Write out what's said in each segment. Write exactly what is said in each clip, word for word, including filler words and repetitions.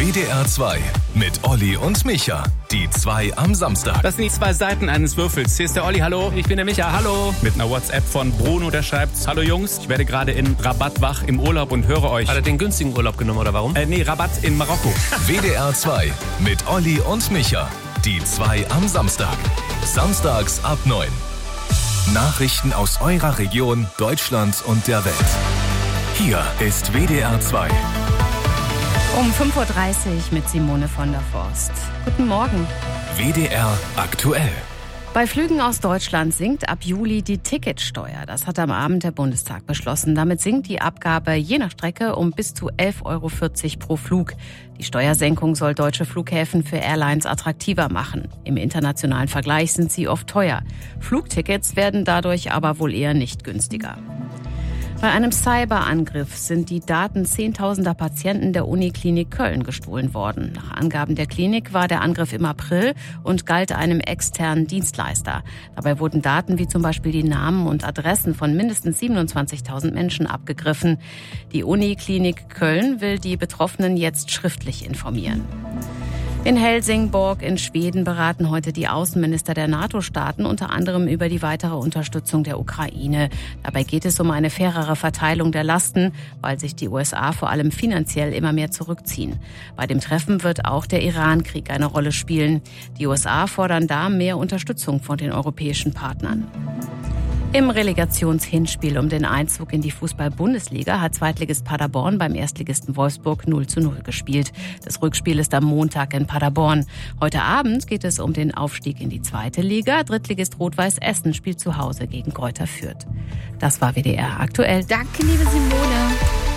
W D R zwei mit Olli und Micha. Die zwei am Samstag. Das sind die zwei Seiten eines Würfels. Hier ist der Olli, hallo. Ich bin der Micha, hallo. Mit einer WhatsApp von Bruno, der schreibt: Hallo Jungs, ich werde gerade in Rabat wach im Urlaub und höre euch. Hat er den günstigen Urlaub genommen oder warum? Äh, nee, Rabat in Marokko. W D R zwei mit Olli und Micha. Die zwei am Samstag. Samstags ab neun. Nachrichten aus eurer Region, Deutschland und der Welt. Hier ist W D R zwei. Um fünf Uhr dreißig mit Simone von der Forst. Guten Morgen. W D R aktuell. Bei Flügen aus Deutschland sinkt ab Juli die Ticketsteuer. Das hat am Abend der Bundestag beschlossen. Damit sinkt die Abgabe je nach Strecke um bis zu elf Euro vierzig pro Flug. Die Steuersenkung soll deutsche Flughäfen für Airlines attraktiver machen. Im internationalen Vergleich sind sie oft teuer. Flugtickets werden dadurch aber wohl eher nicht günstiger. Bei einem Cyberangriff sind die Daten zehntausender Patienten der Uniklinik Köln gestohlen worden. Nach Angaben der Klinik war der Angriff im April und galt einem externen Dienstleister. Dabei wurden Daten wie zum Beispiel die Namen und Adressen von mindestens siebenundzwanzigtausend Menschen abgegriffen. Die Uniklinik Köln will die Betroffenen jetzt schriftlich informieren. In Helsingborg in Schweden beraten heute die Außenminister der NATO-Staaten unter anderem über die weitere Unterstützung der Ukraine. Dabei geht es um eine fairere Verteilung der Lasten, weil sich die U S A vor allem finanziell immer mehr zurückziehen. Bei dem Treffen wird auch der Iran-Krieg eine Rolle spielen. Die U S A fordern da mehr Unterstützung von den europäischen Partnern. Im Relegationshinspiel um den Einzug in die Fußball-Bundesliga hat Zweitligist Paderborn beim Erstligisten Wolfsburg null zu null gespielt. Das Rückspiel ist am Montag in Paderborn. Heute Abend geht es um den Aufstieg in die zweite Liga. Drittligist Rot-Weiß Essen spielt zu Hause gegen Greuther Fürth. Das war W D R aktuell. Danke, liebe Simone.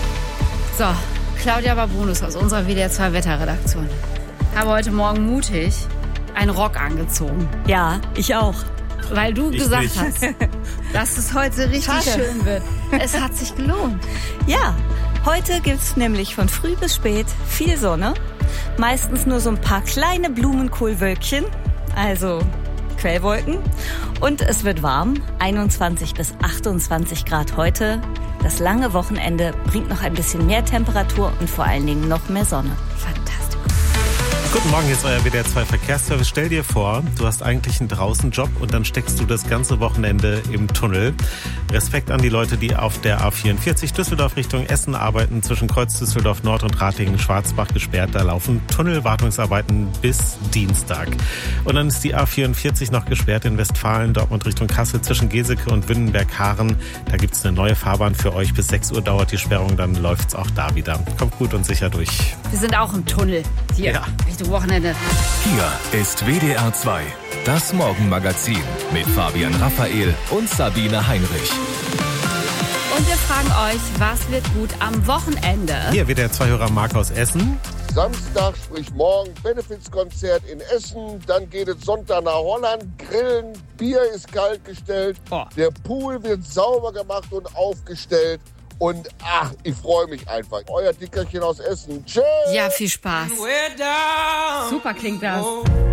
So, Claudia Babunus aus unserer W D R zwei Wetterredaktion. Habe heute Morgen mutig einen Rock angezogen. Ja, ich auch. Weil du Ich gesagt nicht. hast, dass es heute richtig Schade. schön wird. Es hat sich gelohnt. Ja, heute gibt's nämlich von früh bis spät viel Sonne. Meistens nur so ein paar kleine Blumenkohlwölkchen, also Quellwolken. Und es wird warm, einundzwanzig bis achtundzwanzig Grad heute. Das lange Wochenende bringt noch ein bisschen mehr Temperatur und vor allen Dingen noch mehr Sonne. Fantastisch. Guten Morgen, hier ist euer W D R zwei Verkehrsservice. Stell dir vor, du hast eigentlich einen Draußenjob und dann steckst du das ganze Wochenende im Tunnel. Respekt an die Leute, die auf der A vierundvierzig Düsseldorf Richtung Essen arbeiten, zwischen Kreuz Düsseldorf Nord und Ratingen-Schwarzbach gesperrt. Da laufen Tunnelwartungsarbeiten bis Dienstag. Und dann ist die A vierundvierzig noch gesperrt in Westfalen, Dortmund Richtung Kassel, zwischen Geseke und Wünnenberg-Haaren. Da gibt es eine neue Fahrbahn für euch. Bis sechs Uhr dauert die Sperrung, dann läuft es auch da wieder. Kommt gut und sicher durch. Wir sind auch im Tunnel hier Ja. Richtung Wochenende. Hier ist W D R zwei. Das Morgenmagazin mit Fabian Raphael und Sabine Heinrich. Und wir fragen euch, was wird gut am Wochenende? Hier W D R zwei-Hörer Marc aus Essen. Samstag, sprich morgen, Benefizkonzert in Essen. Dann geht es Sonntag nach Holland, grillen, Bier ist kalt gestellt. Boah. Der Pool wird sauber gemacht und aufgestellt. Und ach, ich freue mich einfach. Euer Dickerchen aus Essen. Tschüss. Ja, viel Spaß. Super klingt das.